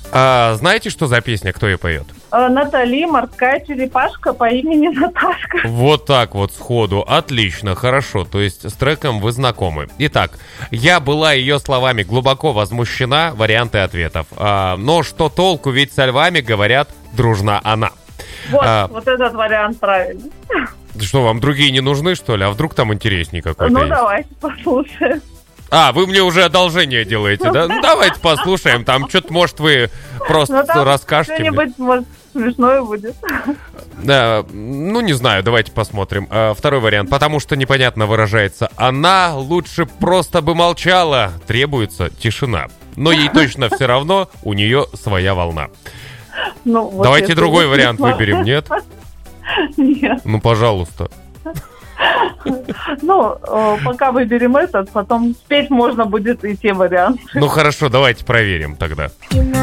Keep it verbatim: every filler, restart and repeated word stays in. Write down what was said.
А знаете, что за песня, кто ее поет? Натали, морская черепашка по имени Наташка. Вот так вот сходу. Отлично, хорошо. То есть с треком вы знакомы. Итак, я была ее словами глубоко возмущена. Варианты ответов. А, но что толку, ведь со львами, говорят, дружна она. Вот, а, вот этот вариант правильный. Что, вам другие не нужны, что ли? А вдруг там интереснее какой-то Ну, есть? давайте послушаем. А, вы мне уже одолжение делаете, да? Ну, давайте послушаем. Там что-то, может, вы просто ну, расскажете мне. Что-нибудь, может, смешное будет. Да, ну, не знаю, давайте посмотрим. А, второй вариант. Потому что непонятно выражается. Она лучше просто бы молчала. Требуется тишина. Но ей точно все равно, у нее своя волна. Ну, вот давайте другой вот вариант выберем, нет? Нет. Ну, пожалуйста. Ну, пока выберем этот, потом спеть можно будет и те варианты. Ну, хорошо, давайте проверим тогда. Меня